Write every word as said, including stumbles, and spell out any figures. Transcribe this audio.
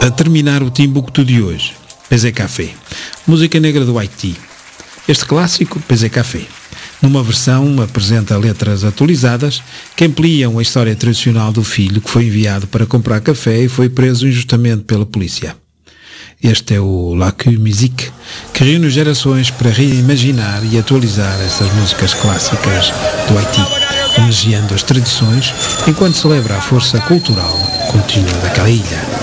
A terminar o Timbuktu de hoje, Pesé Café, música negra do Haiti. Este clássico, Pesé Café, numa versão apresenta letras atualizadas que ampliam a história tradicional do filho que foi enviado para comprar café e foi preso injustamente pela polícia. Este é o Lacu Musique, que reúne gerações para reimaginar e atualizar essas músicas clássicas do Haiti, homenageando as tradições enquanto celebra a força cultural contínua daquela ilha.